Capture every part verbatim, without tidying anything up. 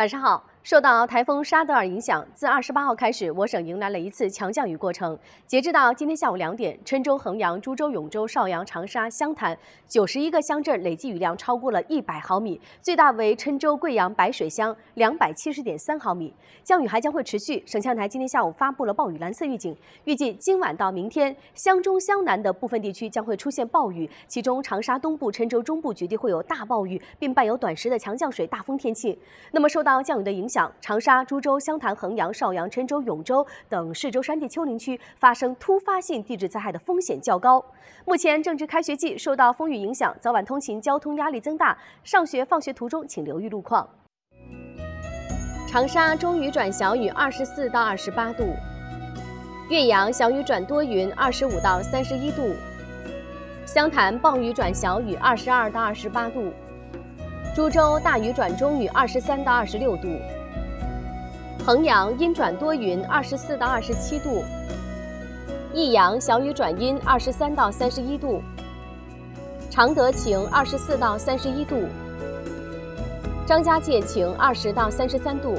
晚上好。受到台风沙德尔影响，自二十八号开始，我省迎来了一次强降雨过程。截至到今天下午两点，郴州、衡阳、株洲、永州、邵阳、长沙、湘潭九十一个乡镇累计雨量超过了一百毫米，最大为郴州、贵阳、白水乡两百七十点三毫米。降雨还将会持续。省气象台今天下午发布了暴雨蓝色预警，预计今晚到明天，湘中、湘南的部分地区将会出现暴雨，其中长沙东部、郴州中部局地会有大暴雨，并伴有短时的强降水、大风天气。那么受到降雨的影响，长沙、株洲、湘潭、衡阳、邵阳、郴州、永州等市州山地丘陵区发生突发性地质灾害的风险较高。目前正值开学季，受到风雨影响，早晚通勤交通压力增大，上学放学途中请留意路况。长沙中雨转小雨，二十四到二十八度；岳阳小雨转多云，二十五到三十一度；湘潭暴雨转小雨，二十二到二十八度；株洲大雨转中雨，二十三到二十六度；衡阳阴转多云，二十四到二十七度；益阳小雨转阴，二十三到三十一度；常德晴，二十四到三十一度；张家界晴，二十到三十三度；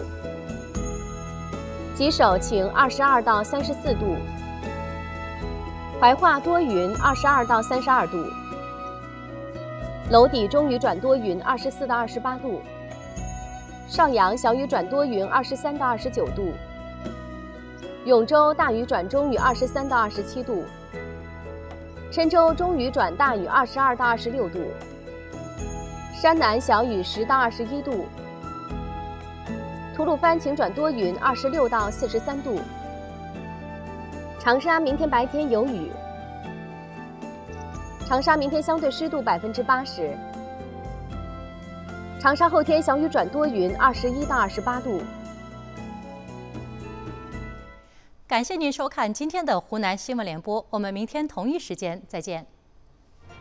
吉首晴，二十二到三十四度；怀化多云，二十二到三十二度；娄底中雨转多云，二十四到二十八度；邵阳小雨转多云，二十三到二十九度；永州大雨转中雨，二十三到二十七度；郴州中雨转大雨，二十二到二十六度；山南小雨十到二十一度；吐鲁番晴转多云，二十六到四十三度；长沙明天白天有雨；长沙明天相对湿度百分之八十；长沙后天小雨转多云，二十一到二十八度。 感谢您收看今天的湖南新闻联播，我们明天同一时间再见。